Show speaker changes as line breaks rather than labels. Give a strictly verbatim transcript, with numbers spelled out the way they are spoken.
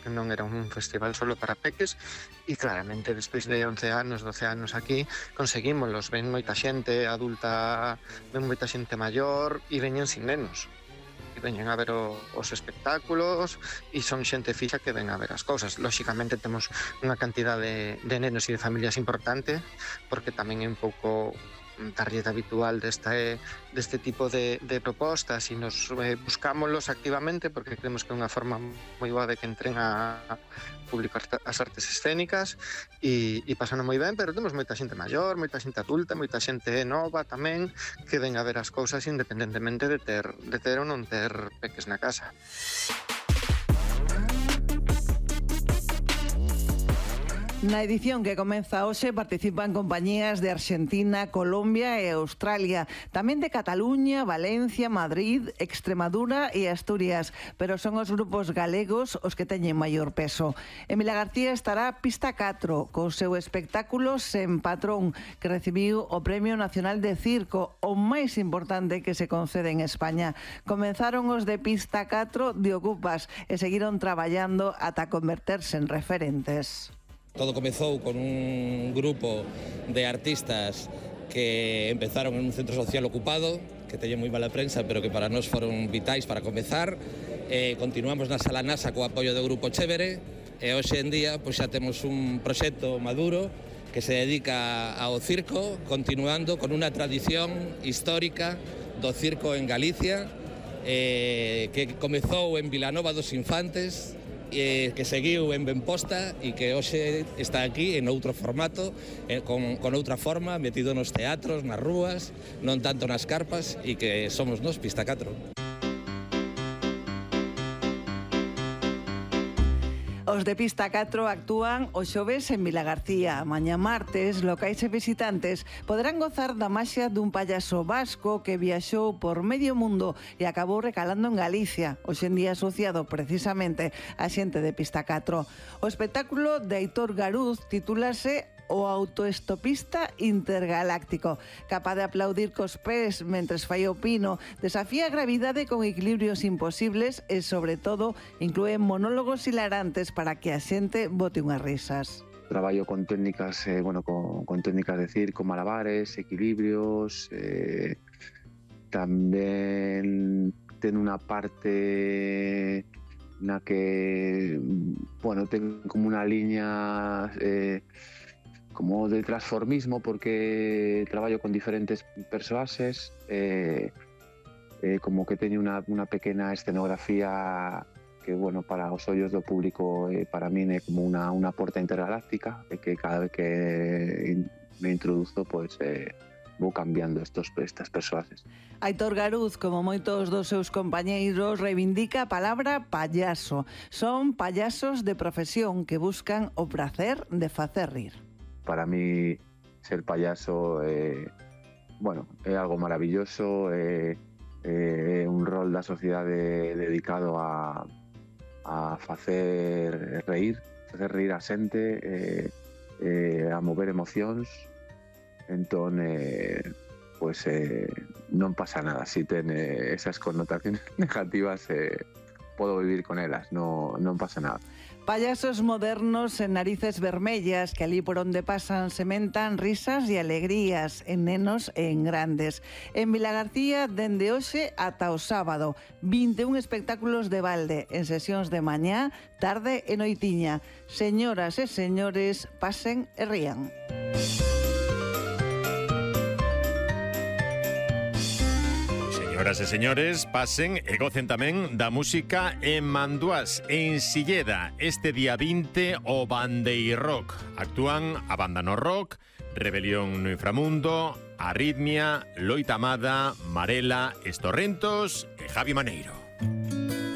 que non era un festival solo para peques, e claramente despois de once anos, doce anos aquí, conseguímoslos, ven moita xente adulta, ven moita xente maior e veñen sin nenos. E veñen a ver o, os espectáculos e son xente fixa que ven a ver as cousas. Lóxicamente temos unha cantidade de nenos e de familias importante, porque tamén é un pouco tarjeta habitual deste, deste tipo de, de propostas e nos eh, buscámoslos activamente porque creemos que é unha forma moi boa de que entren a, a publicar as artes escénicas e, e pasando moi ben, pero temos moita xente maior, moita xente adulta, moita xente nova tamén que ven a ver as cousas independentemente de ter, de ter ou non ter peques na casa.
Na edición que comeza hoxe participan compañías de Argentina, Colombia e Australia, tamén de Cataluña, Valencia, Madrid, Extremadura e Asturias, pero son os grupos galegos os que teñen maior peso. Emilia García estará Pista catro co seu espectáculo Sen Patrón, que recibiu o Premio Nacional de Circo, o máis importante que se concede en España. Comenzaron os de Pista catro de Ocupas e seguiron traballando ata converterse en referentes.
Todo comezou con un grupo de artistas que empezaron en un centro social ocupado, que teñen moi mala prensa, pero que para nós foron vitais para comezar. Eh, continuamos na Sala NASA co apoio do Grupo Chévere, e hoxe en día pois, xa temos un proxecto maduro que se dedica ao circo, continuando con unha tradición histórica do circo en Galicia, eh, que comezou en Vilanova dos Infantes, Eh, que seguiu en Benposta e que hoxe está aquí en outro formato, eh, con, con outra forma, metido nos teatros, nas rúas, non tanto nas carpas, e que somos nos Pista catro.
Os de Pista catro actúan o xoves en Vilagarcía. Mañá martes, locais e visitantes poderán gozar da maxia dun payaso vasco que viaxou por medio mundo e acabou recalando en Galicia, hoxe en día asociado precisamente a xente de Pista catro. O espectáculo de Aitor Garuz titúlase O autoestopista intergaláctico, capaz de aplaudir cos pés mentres fai o pino, desafía a gravidade con equilibrios imposibles e, sobre todo, inclúe monólogos hilarantes para que a xente bote unhas risas.
Traballo con técnicas, eh, bueno, con, con técnicas de circo, malabares, equilibrios, eh, tamén ten unha parte na que, bueno, ten como unha liña eh, como de transformismo, porque traballo con diferentes persoaxes, eh, eh, como que teño unha, unha pequena escenografía que, bueno, para os ollos do público, eh, para min é como unha, unha porta intergaláctica, e que cada vez que me introduzo, pois, eh, vou cambiando estos, estas persoaxes.
Aitor Garuz, como moitos dos seus compañeiros, reivindica a palabra payaso. Son payasos de profesión que buscan o prazer de facer rir.
Para mí, ser payaso é, bueno, é algo maravilloso, é, é un rol da sociedade dedicado a, a facer reír, facer reír a xente, é, é, a mover emocións. Entón, eh, pues, eh, non pasa nada. Si ten eh, esas connotaciones negativas, eh, podo vivir con elas, no, non pasa nada.
Payasos modernos en narices vermellas que ali por onde pasan sementan risas e alegrías en nenos e en grandes. En Vilagarcía, dende hoxe ata o sábado, vinte e un espectáculos de balde en sesións de mañá, tarde e noitiña. Señoras e señores, pasen e rían.
Señoras e señores, pasen e gocen tamén da música en Manduás, en Silleda, este día vinte o Bandeirrock. Actúan a Banda no Rock, Rebelión no Inframundo, Arritmia, Loita Amada, Marela, Estorrentos e Javi Maneiro.